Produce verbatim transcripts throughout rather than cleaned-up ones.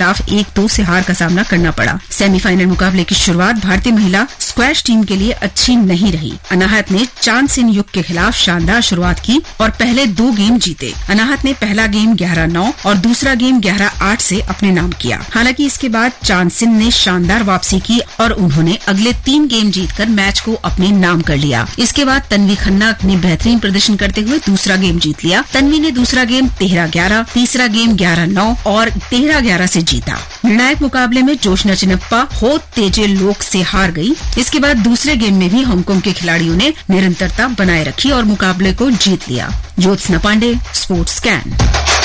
खिलाफ एक दो से हार का सामना करना पड़ा। सेमीफाइनल मुकाबले की शुरुआत भारतीय महिला स्क्वैश टीम के लिए अच्छी नहीं रही। अनाहत ने चांद सिन युग के खिलाफ शानदार शुरुआत की और पहले दो गेम जीते। अनाहत ने पहला गेम ग्यारह नौ और दूसरा गेम ग्यारह आठ से अपने नाम किया। हालांकि इसके बाद चांद सिन ने शानदार वापसी की और उन्होंने अगले तीन गेम जीतकर मैच को अपने नाम कर लिया। इसके बाद तन्वी खन्ना ने बेहतरीन प्रदर्शन करते हुए दूसरा गेम जीत लिया। तन्वी ने दूसरा गेम तेरह ग्यारह, तीसरा गेम ग्यारह नौ और तेरह ग्यारह से जीता। निर्णायक मुकाबले में जोशना चिनप्पा हो तेजे लोक से हार गई। इसके बाद दूसरे गेम में भी हांगकांग के खिलाड़ियों ने निरंतरता बनाए रखी और मुकाबले को जीत लिया। Jyotsna Pandey, sports scan.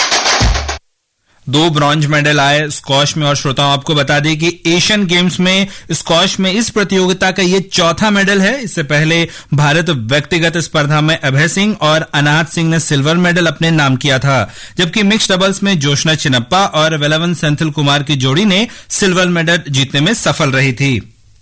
दो ब्रॉन्ज मेडल आए स्क्वॉश में और श्रोताओं आपको बता दें कि एशियन गेम्स में स्क्वॉश में इस प्रतियोगिता का ये चौथा मेडल है। इससे पहले भारत व्यक्तिगत स्पर्धा में अभय सिंह और अनाहत सिंह ने सिल्वर मेडल अपने नाम किया था, जबकि मिक्स्ड डबल्स में जोशना चिनप्पा और वेलवन सेंथिल कुमार की जोड़ी ने सिल्वर मेडल जीतने में सफल रही थी।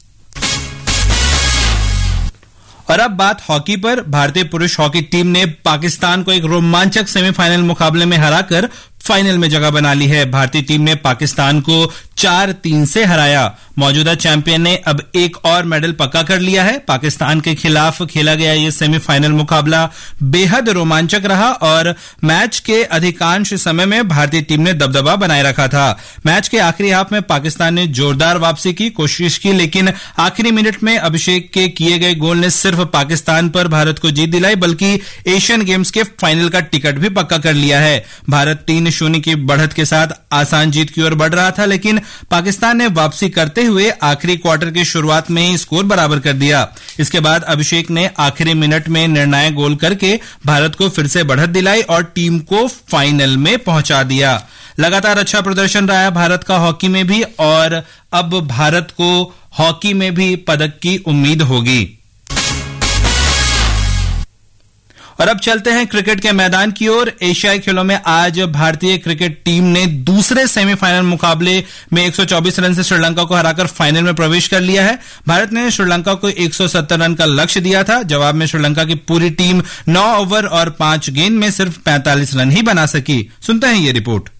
और अब बात हॉकी पर। भारतीय पुरुष हॉकी टीम ने पाकिस्तान को एक रोमांचक सेमीफाइनल मुकाबले में हराकर फाइनल में जगह बना ली है। भारतीय टीम ने पाकिस्तान को चार तीन से हराया। मौजूदा चैंपियन ने अब एक और मेडल पक्का कर लिया है। पाकिस्तान के खिलाफ खेला गया ये सेमीफाइनल मुकाबला बेहद रोमांचक रहा और मैच के अधिकांश समय में भारतीय टीम ने दबदबा बनाए रखा था। मैच के आखिरी हाफ में पाकिस्तान ने जोरदार वापसी की कोशिश की, लेकिन आखिरी मिनट में अभिषेक के किए गए गोल ने सिर्फ पाकिस्तान पर भारत को जीत दिलाई, बल्कि एशियन गेम्स के फाइनल का टिकट भी पक्का कर लिया है। भारत तीन शून्य की बढ़त के साथ आसान जीत की ओर बढ़ रहा था, लेकिन पाकिस्तान ने वापसी करते हुए आखिरी क्वार्टर की शुरुआत में ही स्कोर बराबर कर दिया। इसके बाद अभिषेक ने आखिरी मिनट में निर्णायक गोल करके भारत को फिर से बढ़त दिलाई और टीम को फाइनल में पहुंचा दिया। लगातार अच्छा प्रदर्शन रहा है भारत का हॉकी में भी और अब भारत को हॉकी में भी पदक की उम्मीद होगी। और अब चलते हैं क्रिकेट के मैदान की ओर। एशियाई खेलों में आज भारतीय क्रिकेट टीम ने दूसरे सेमीफाइनल मुकाबले में एक सौ चौबीस रन से श्रीलंका को हराकर फाइनल में प्रवेश कर लिया है। भारत ने श्रीलंका को एक सौ सत्तर रन का लक्ष्य दिया था। जवाब में श्रीलंका की पूरी टीम नौ ओवर और पांच गेंद में सिर्फ पैंतालीस रन ही बना सकी। सुनते हैं ये रिपोर्ट।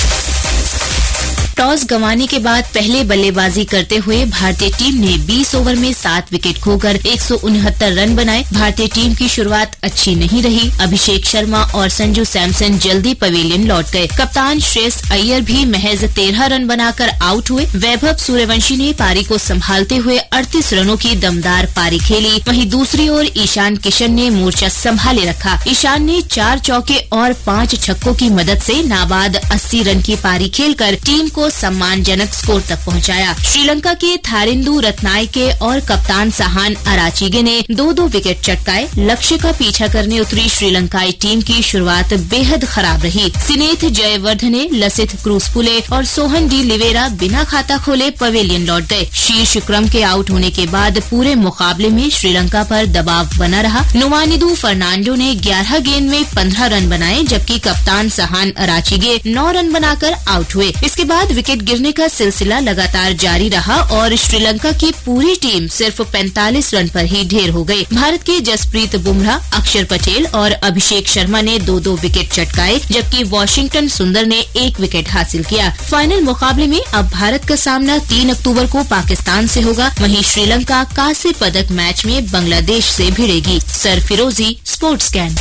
टॉस गंवाने के बाद पहले बल्लेबाजी करते हुए भारतीय टीम ने बीस ओवर में सात विकेट खोकर एक सौ उनहत्तर रन बनाए। भारतीय टीम की शुरुआत अच्छी नहीं रही। अभिषेक शर्मा और संजू सैमसन जल्दी पवेलियन लौट गए। कप्तान श्रेयस अय्यर भी महज तेरह रन बनाकर आउट हुए। वैभव सूर्यवंशी ने पारी को संभालते हुए अड़तीस रनों की दमदार पारी खेली। वहीं दूसरी ओर ईशान किशन ने मोर्चा संभाले रखा। ईशान ने चार चौके और पांच छक्कों की मदद से नाबाद अस्सी रन की पारी खेलकर टीम को सम्मानजनक स्कोर तक पहुंचाया। श्रीलंका के थारिंदु रत्नायके और कप्तान सहान अराचीगे ने दो दो विकेट चटकाए। लक्ष्य का पीछा करने उतरी श्रीलंकाई टीम की शुरुआत बेहद खराब रही। सिनेथ जयवर्धने, लसिथ क्रूसपुले और सोहन डी लिवेरा बिना खाता खोले पवेलियन लौट गए। शीर्ष क्रम के आउट होने के बाद पूरे मुकाबले में श्रीलंका पर दबाव बना रहा। नुवानिदु फर्नांडो ने ग्यारह गेंद में पंद्रह रन बनाए, जबकि कप्तान सहान अराचीगे नौ रन बनाकर आउट हुए। इसके बाद विकेट गिरने का सिलसिला लगातार जारी रहा और श्रीलंका की पूरी टीम सिर्फ पैंतालीस रन पर ही ढेर हो गई। भारत के जसप्रीत बुमराह, अक्षर पटेल और अभिषेक शर्मा ने दो दो विकेट चटकाए, जबकि वॉशिंगटन सुंदर ने एक विकेट हासिल किया। फाइनल मुकाबले में अब भारत का सामना तीन अक्टूबर को पाकिस्तान से होगा। वहीं श्रीलंका कांस्य पदक मैच में बांग्लादेश से भिड़ेगी। सरफिरोजी, स्पोर्ट्स स्कैन।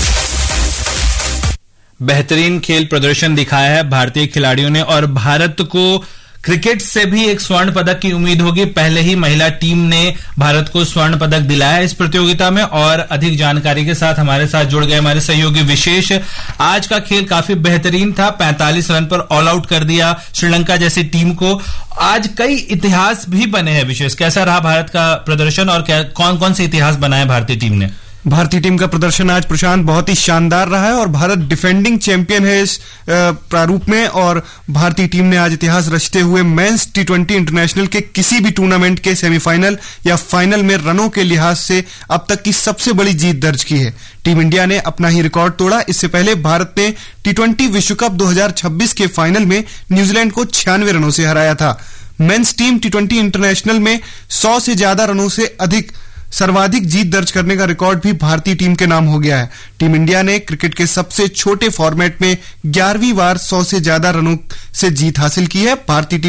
बेहतरीन खेल प्रदर्शन दिखाया है भारतीय खिलाड़ियों ने और भारत को क्रिकेट से भी एक स्वर्ण पदक की उम्मीद होगी। पहले ही महिला टीम ने भारत को स्वर्ण पदक दिलाया इस प्रतियोगिता में। और अधिक जानकारी के साथ हमारे साथ जुड़ गए हमारे सहयोगी विशेष। आज का खेल काफी बेहतरीन था, पैंतालीस रन पर ऑल आउट कर दिया श्रीलंका जैसी टीम को। आज कई इतिहास भी बने हैं। विशेष कैसा रहा भारत का प्रदर्शन और कौन कौन से इतिहास बनाए भारतीय टीम ने? भारतीय टीम का प्रदर्शन आज प्रशांत बहुत ही शानदार रहा है और भारत डिफेंडिंग चैंपियन है इस प्रारूप में। और भारतीय टीम ने आज इतिहास रचते हुए मेंस टी ट्वेंटी इंटरनेशनल के किसी भी टूर्नामेंट के सेमीफाइनल या फाइनल में रनों के लिहाज से अब तक की सबसे बड़ी जीत दर्ज की है। टीम इंडिया ने अपना ही रिकॉर्ड तोड़ा। इससे पहले भारत ने टी ट्वेंटी विश्व कप दो हजार छब्बीस के फाइनल में न्यूजीलैंड को छियानवे रनों से हराया था। Men's team T twenty international में सौ से ज्यादा रनों से अधिक सर्वाधिक जीत दर्ज करने का रिकॉर्ड भी भारतीय टीम के नाम हो गया है। टीम इंडिया ने क्रिकेट के सबसे छोटे फॉर्मेट में ग्यारहवीं बार सौ से ज्यादा रनों से जीत हासिल की है। भारतीय टीम